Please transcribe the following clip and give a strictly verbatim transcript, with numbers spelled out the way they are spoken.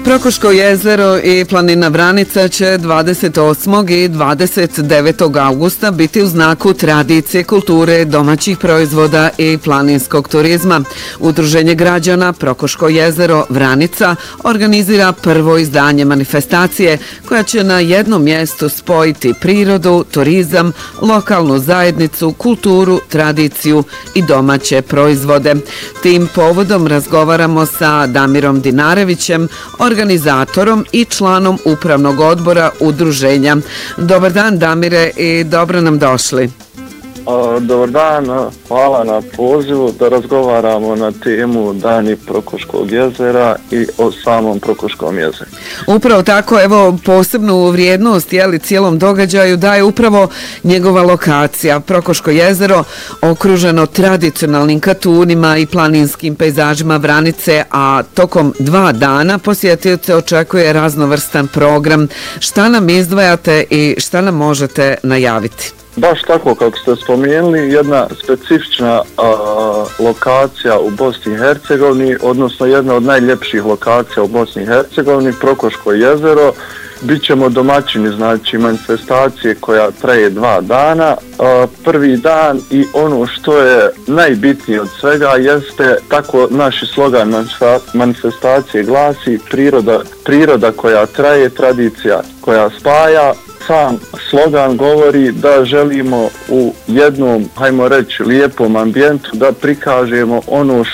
Prokoško jezero i planina Vranica će dvadeset osmog i dvadeset devetog augusta biti u znaku tradicije, kulture, domaćih proizvoda i planinskog turizma. Udruženje građana Prokoško jezero Vranica organizira prvo izdanje manifestacije koja će na jednom mjestu spojiti prirodu, turizam, lokalnu zajednicu, kulturu, tradiciju i domaće proizvode. Tim povodom razgovaramo sa Damirom Dinarevićem, organizatorom i članom upravnog odbora udruženja. Dobar dan, Damire, i dobro nam došli. Dobar dan, hvala na pozivu da razgovaramo na temu Dani Prokoškog jezera i o samom Prokoškom jezeru. Upravo tako, evo, posebnu vrijednost jeli, cijelom događaju daje upravo njegova lokacija. Prokoško jezero okruženo tradicionalnim katunima i planinskim pejzažima Vranice, a tokom dva dana posjetioce očekuje raznovrstan program. Šta nam izdvajate i šta nam možete najaviti? Baš tako kako ste spomenuli, jedna specifična a, lokacija u Bosni i Hercegovini, odnosno jedna od najljepših lokacija u Bosni i Hercegovini, Prokoško jezero. Bićemo domaćini, znači manifestacije koja traje dva dana. A, prvi dan i ono što je najbitnije od svega jeste, tako naši slogan manifestacije glasi, priroda, priroda koja traje, tradicija koja spaja. Sam slogan govori da želimo u jednom, hajmo reći, lijepom ambijentu da prikažemo ono